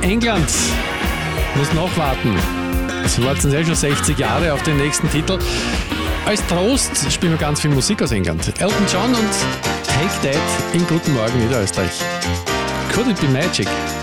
England muss noch warten. Sie warten sehr schon 60 Jahre auf den nächsten Titel. Als Trost spielen wir ganz viel Musik aus England. Elton John und Take That in Guten Morgen Niederösterreich. Could it be magic?